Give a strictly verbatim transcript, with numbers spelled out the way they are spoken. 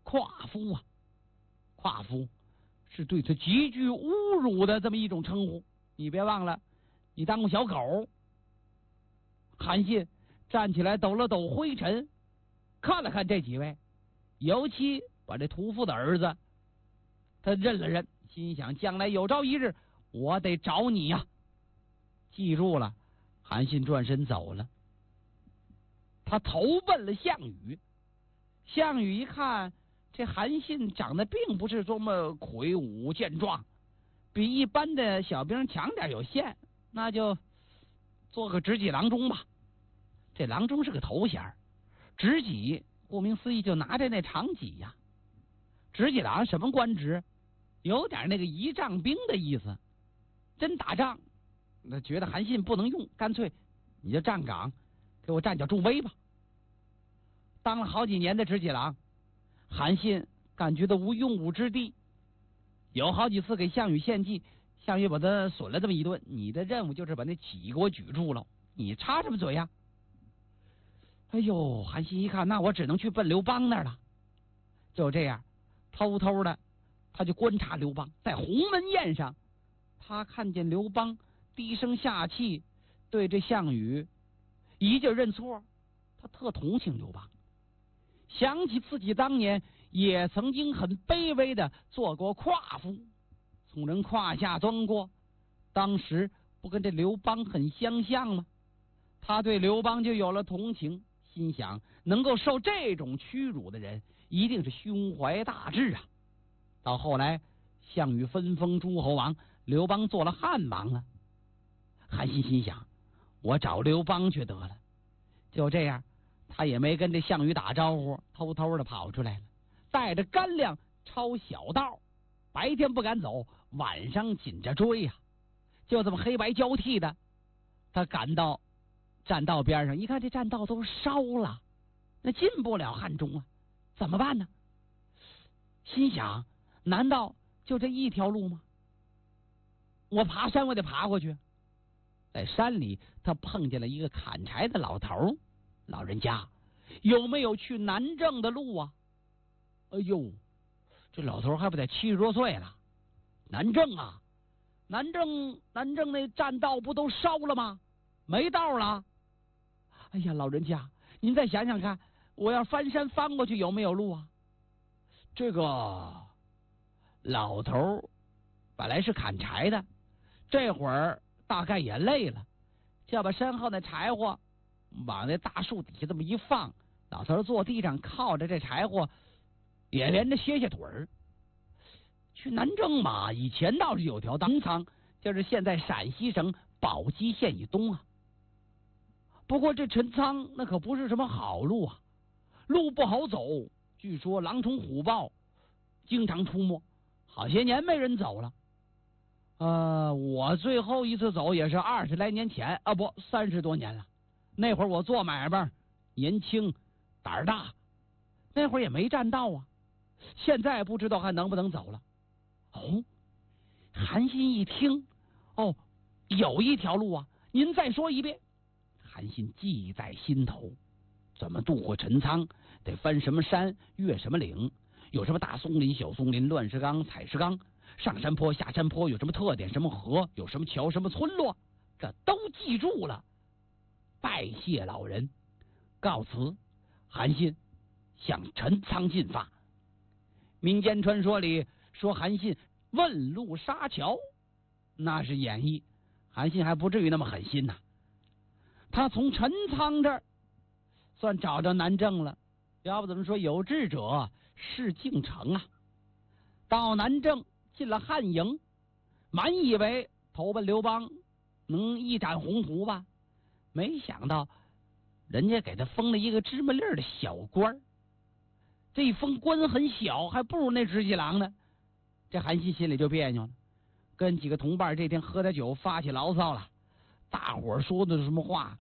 夸夫啊，夸夫是对他极具侮辱的这么一种称呼。你别忘了，你当过小狗。韩信站起来抖了抖灰尘，看了看这几位，尤其把这屠夫的儿子，他认了认，心想将来有朝一日我得找你呀、啊。记住了。韩信转身走了，他投奔了项羽。项羽一看这韩信长得并不是多么魁梧健壮，比一般的小兵强点有限，那就做个执戟郎中吧。这郎中是个头衔，执戟顾名思义就拿着那长戟呀。执戟郎什么官职？有点那个仪仗兵的意思。真打仗那觉得韩信不能用，干脆你就站岗给我站脚助威吧。当了好几年的执戟郎，韩信感觉到无用武之地，有好几次给项羽献计，项羽把他损了这么一顿。你的任务就是把那戟给我举住了，你插什么嘴呀？哎呦，韩信一看，那我只能去奔刘邦那儿了。就这样，偷偷的他就观察刘邦。在鸿门宴上，他看见刘邦低声下气对这项羽一劲认错，他特同情刘邦，想起自己当年也曾经很卑微的做过夸夫，从人胯下钻过，当时不跟这刘邦很相像吗？他对刘邦就有了同情，心想能够受这种屈辱的人一定是胸怀大志啊。到后来项羽分封诸侯王，刘邦做了汉王啊。韩信心想，我找刘邦去得了。就这样，他也没跟这项羽打招呼，偷偷的跑出来了，带着干粮抄小道，白天不敢走，晚上紧着追呀、啊。就这么黑白交替的，他赶到栈道边上，一看这栈道都烧了，那进不了汉中啊，怎么办呢？心想，难道就这一条路吗？我爬山我得爬过去。在山里他碰见了一个砍柴的老头。老人家，有没有去南郑的路啊？哎呦，这老头还不得七十多岁了。南郑啊，南郑南郑那栈道不都烧了吗？没道了。哎呀，老人家，您再想想看，我要翻山翻过去有没有路啊？这个老头本来是砍柴的，这会儿大概也累了，就把身后那柴火往那大树底下这么一放，老头坐地上靠着这柴火，也连着歇歇腿儿。去南郑嘛，以前倒是有条当仓，就是现在陕西省宝鸡县以东啊。不过这陈仓那可不是什么好路啊，路不好走，据说狼虫虎豹经常出没，好些年没人走了。呃，我最后一次走也是二十来年前啊，不，三十多年了。那会儿我做买卖，年轻胆儿大，那会儿也没占道啊。现在不知道还能不能走了。哦，韩信一听，哦，有一条路啊，您再说一遍。韩信记在心头，怎么渡过陈仓，得翻什么山，越什么岭，有什么大松林、小松林、乱石岗、采石岗，上山坡、下山坡有什么特点，什么河，有什么桥，什么村落，这都记住了。拜谢老人，告辞。韩信向陈仓进发。民间传说里说韩信问路杀桥，那是演绎，韩信还不至于那么狠心呐、啊。他从陈仓这儿算找着南郑了，要不怎么说有志者事竟成啊。到南郑进了汉营，满以为投奔刘邦能一展宏图吧，没想到人家给他封了一个芝麻粒儿的小官，这一封官很小，还不如那执戟郎呢。这韩信心里就别扭了，跟几个同伴这天喝点酒发起牢骚了，大伙儿说的是什么话？